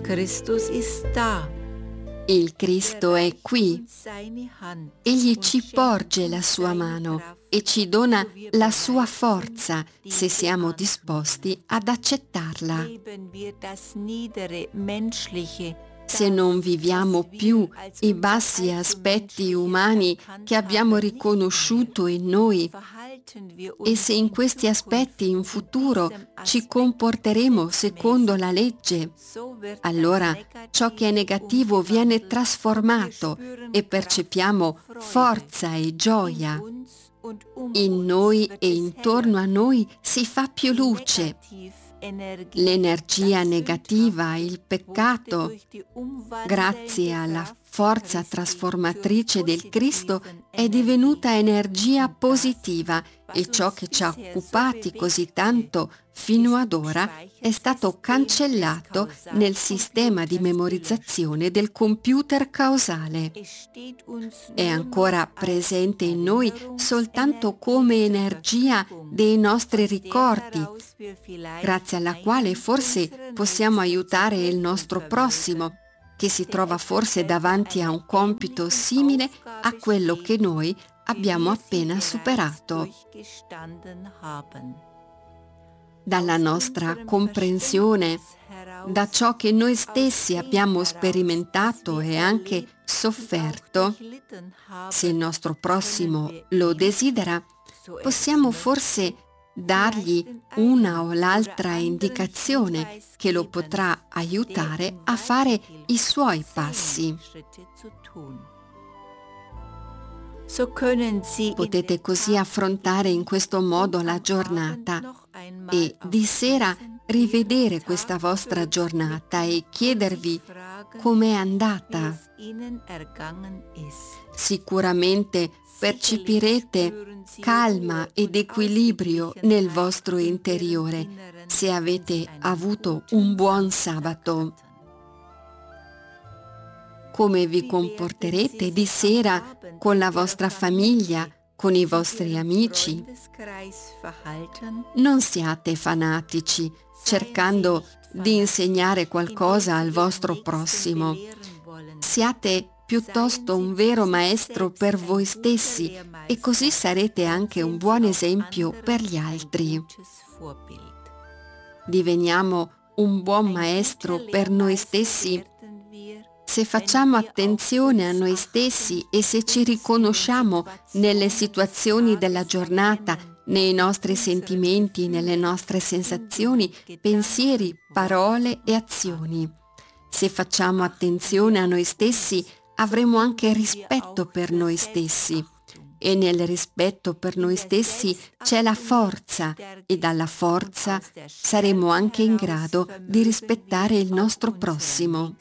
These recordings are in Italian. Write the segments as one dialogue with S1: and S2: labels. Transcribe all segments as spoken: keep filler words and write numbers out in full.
S1: Christus ist da.
S2: Il Cristo è qui. Egli ci porge la sua mano e ci dona la sua forza se siamo disposti ad accettarla. Se non viviamo più i bassi aspetti umani che abbiamo riconosciuto in noi e se in questi aspetti in futuro ci comporteremo secondo la legge, allora ciò che è negativo viene trasformato e percepiamo forza e gioia. In noi e intorno a noi si fa più luce. L'energia negativa, il peccato, grazie alla forza trasformatrice del Cristo, è divenuta energia positiva e ciò che ci ha occupati così tanto fino ad ora è stato cancellato nel sistema di memorizzazione del computer causale. È ancora presente in noi soltanto come energia dei nostri ricordi, grazie alla quale forse possiamo aiutare il nostro prossimo, che si trova forse davanti a un compito simile a quello che noi abbiamo appena superato. Dalla nostra comprensione, da ciò che noi stessi abbiamo sperimentato e anche sofferto, se il nostro prossimo lo desidera, possiamo forse dargli una o l'altra indicazione che lo potrà aiutare a fare i suoi passi. Potete così affrontare in questo modo la giornata e di sera rivedere questa vostra giornata e chiedervi com'è andata. Sicuramente percepirete calma ed equilibrio nel vostro interiore se avete avuto un buon sabato. Come vi comporterete di sera con la vostra famiglia, con i vostri amici? Non siate fanatici, cercando di insegnare qualcosa al vostro prossimo. Siate piuttosto un vero maestro per voi stessi e così sarete anche un buon esempio per gli altri. Diveniamo un buon maestro per noi stessi se facciamo attenzione a noi stessi e se ci riconosciamo nelle situazioni della giornata, nei nostri sentimenti, nelle nostre sensazioni, pensieri, parole e azioni. Se facciamo attenzione a noi stessi, avremo anche rispetto per noi stessi. E nel rispetto per noi stessi c'è la forza e dalla forza saremo anche in grado di rispettare il nostro prossimo.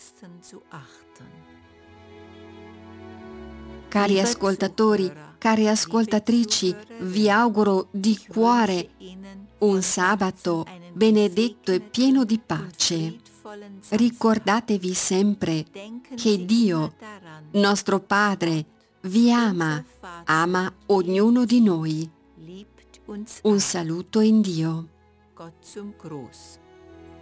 S2: Cari ascoltatori, cari ascoltatrici, vi auguro di cuore un sabato benedetto e pieno di pace. Ricordatevi sempre che Dio, nostro Padre, vi ama, ama ognuno di noi. Un saluto in Dio.
S1: Gott zum Gruß.